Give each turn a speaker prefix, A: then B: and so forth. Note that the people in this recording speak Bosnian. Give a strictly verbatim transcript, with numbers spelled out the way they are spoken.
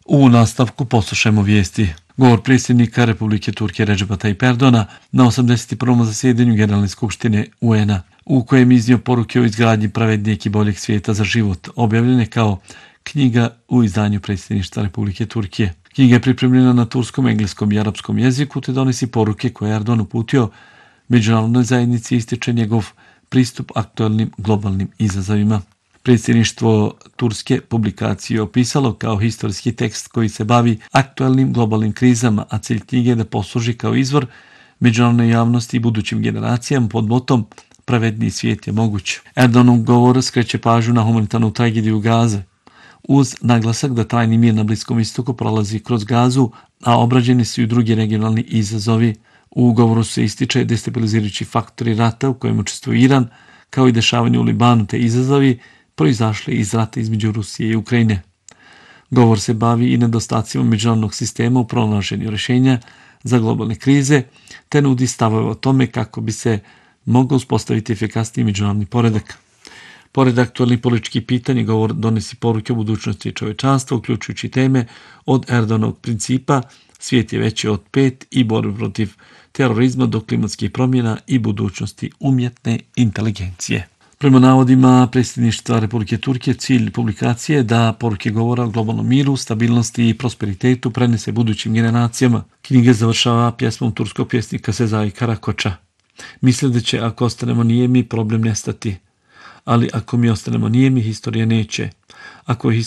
A: U nastavku poslušajmo vijesti. Govor predsjednika Republike Turske Redžepa Tayyip Erdogana na osamdeset prvom zasjedanju Generalne skupštine U N-a, u kojem iznio poruke o izgradnji pravednijeg i boljeg svijeta za život, objavljene kao knjiga u izdanju predsjedništva Republike Turske. Knjiga je pripremljena na turskom, engleskom i arapskom jeziku te donosi poruke koje je Erdogan uputio međunarodnoj zajednici i ističe njegov pristup aktualnim globalnim izazovima. Predsjedništvo Turske publikaciju opisalo kao historijski tekst koji se bavi aktualnim globalnim krizama, a cilj knjige je da posluži kao izvor međunarodnoj javnosti i budućim generacijama pod motom pravedniji svijet je moguć. Erdoganov govor skreće pažnju na humanitarnu tragediju Gaze, uz naglasak da trajni mir na Bliskom istoku prolazi kroz Gazu, a obrađeni su i drugi regionalni izazovi. U govoru se ističe destabilizirajući faktori rata u kojem učestvuje Iran, kao i dešavanje u Libanu te izazovi proizašli iz rata između Rusije i Ukrajine. Govor se bavi i nedostacima međunarodnog sistema u pronalaženju rješenja za globalne krize, te nudi stavove o tome kako bi se mogao uspostaviti efikasniji međunarodni poredak. Pored aktualnih političkih pitanja, govor donosi poruke o budućnosti čovečanstva, uključujući teme od Erdoganovog principa svijet je veći od pet i borbe protiv terorizma do klimatskih promjena i budućnosti umjetne inteligencije. Prema navodima predsjedništva Republike Turske, cilj publikacije je da poruke govora o globalnom miru, stabilnosti i prosperitetu prenese budućim generacijama. Knjiga završava pjesmom turskog pjesnika Sezai Karakoča. Misle da će ako ostanemo nijemi, problem nestati. Ali ako mi ostanemo nijemi, historija neće. Ako je